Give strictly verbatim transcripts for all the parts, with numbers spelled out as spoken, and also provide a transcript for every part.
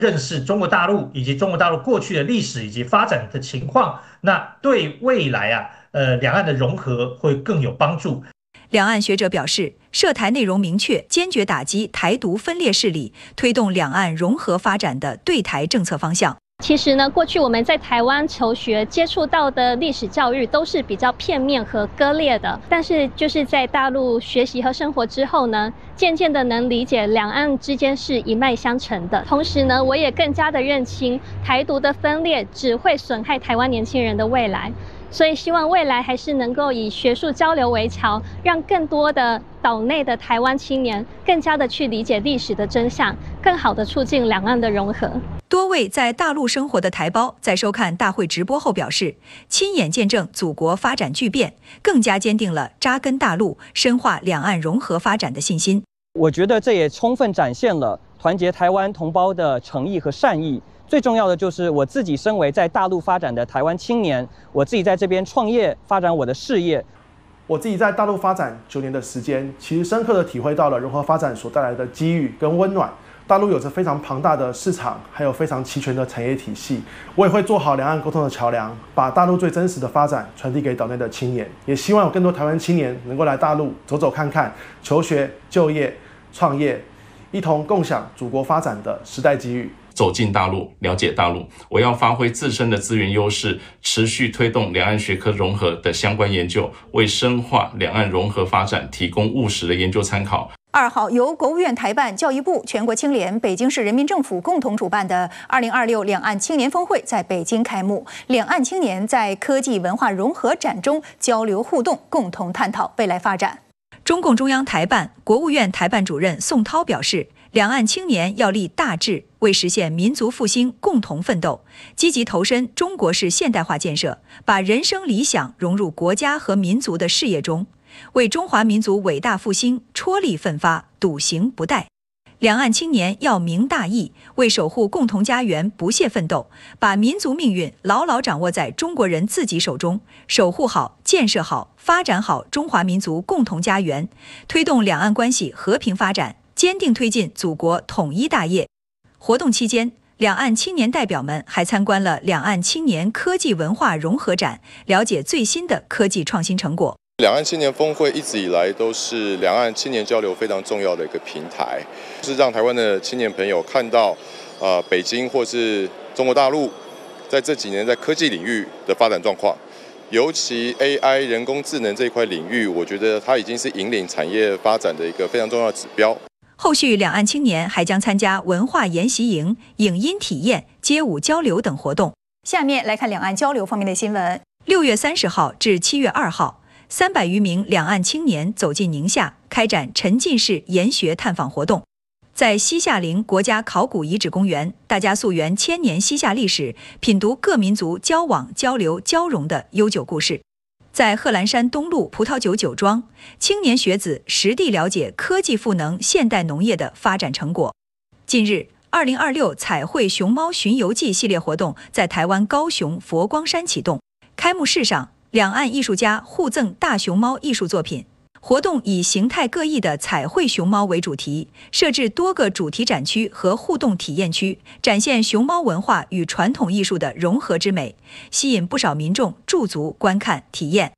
认识中国大陆以及中国大陆过去的历史以及发展的情况，那对未来啊，呃，两岸的融合会更有帮助。 两岸学者表示，涉台内容明确，坚决打击台独分裂势力，推动两岸融合发展的对台政策方向。 其实呢，过去我们在台湾求学接触到的历史教育都是比较片面和割裂的，但是就是在大陆学习和生活之后呢，渐渐的能理解两岸之间是一脉相承的。同时呢，我也更加的认清台独的分裂只会损害台湾年轻人的未来。所以希望未来还是能够以学术交流为桥，让更多的岛内的台湾青年更加的去理解历史的真相，更好的促进两岸的融合。 多位在大陆生活的台胞在收看大会直播后表示，亲眼见证祖国发展巨变，更加坚定了扎根大陆、深化两岸融合发展的信心。 我觉得这也充分展现了团结台湾同胞的诚意和善意。最重要的就是我自己身为在大陆发展的台湾青年，我自己在这边创业发展我的事业。 我自己在大陆发展九年的时间，其实深刻的体会到了融合发展所带来的机遇跟温暖。大陆有着非常庞大的市场，还有非常齐全的产业体系。我也会做好两岸沟通的桥梁，把大陆最真实的发展传递给岛内的青年。也希望有更多台湾青年能够来大陆走走看看，求学、就业、创业，一同共享祖国发展的时代机遇。 走进大陆，了解大陆，我要发挥自身的资源优势，持续推动两岸学科融合的相关研究，为深化两岸融合发展提供务实的研究参考。 二号，由国务院台办、教育部、全国青联、北京市人民政府共同主办的二零二六两岸青年峰会在北京开幕。两岸青年在科技文化融合展中交流互动，共同探讨未来发展。中共中央台办、国务院台办主任宋涛表示，两岸青年要立大志，为实现民族复兴共同奋斗，积极投身中国式现代化建设，把人生理想融入国家和民族的事业中，为中华民族伟大复兴踔厉奋发，笃行不怠。两岸青年要明大义，为守护共同家园不懈奋斗，把民族命运牢牢掌握在中国人自己手中，守护好、建设好、发展好中华民族共同家园，推动两岸关系和平发展，坚定推进祖国统一大业。活动期间，两岸青年代表们还参观了两岸青年科技文化融合展，了解最新的科技创新成果。 两岸青年峰会一直以来都是两岸青年交流非常重要的一个平台，是让台湾的青年朋友看到，呃，北京或是中国大陆在这几年在科技领域的发展状况，尤其 A I 人工智能这一块领域，我觉得它已经是引领产业发展的一个非常重要的指标。 后续两岸青年还将参加文化研习营、影音体验、街舞交流等活动。下面来看两岸交流方面的新闻。六月三十号至七月二号，三百余名两岸青年走进宁夏，开展沉浸式研学探访活动。在西夏陵国家考古遗址公园，大家溯源千年西夏历史，品读各民族交往、交流、交融的悠久故事。在贺兰山东路葡萄酒酒庄，青年学子实地了解科技赋能现代农业的发展成果。近日，二零二六彩绘熊猫巡游记系列活动在台湾高雄佛光山启动。开幕式上，两岸艺术家互赠大熊猫艺术作品。活动以形态各异的彩绘熊猫为主题，设置多个主题展区和互动体验区，展现熊猫文化与传统艺术的融合之美，吸引不少民众驻足观看体验。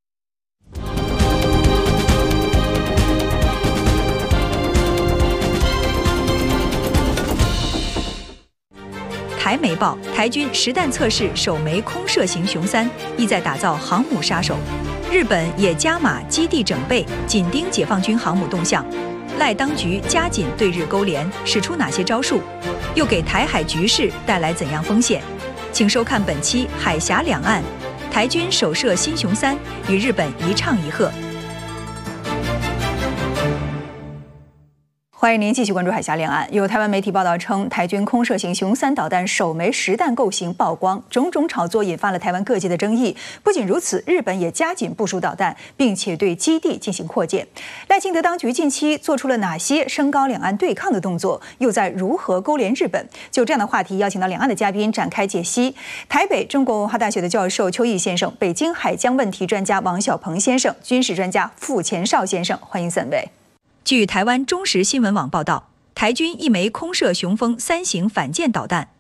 台媒报，台军实弹测试首枚空射型雄三，意在打造航母杀手。日本也加码基地整备，紧盯解放军航母动向。赖当局加紧对日勾连，使出哪些招数？又给台海局势带来怎样风险？请收看本期《海峡两岸》，台军首射新雄三，与日本一唱一和。欢迎您继续关注海峡两岸。有台湾媒体报道称，台军空射型雄三导弹首枚实弹构型曝光，种种炒作引发了台湾各界的争议。不仅如此，日本也加紧部署导弹，并且对基地进行扩建。赖清德当局近期做出了哪些升高两岸对抗的动作？又在如何勾连日本？就这样的话题，邀请到两岸的嘉宾展开解析。台北中国文化大学的教授邱毅先生，北京海疆问题专家王小鹏先生，军事专家傅前绍先生，欢迎三位。据台湾中时新闻网报道，台军一枚空射雄风三型反舰导弹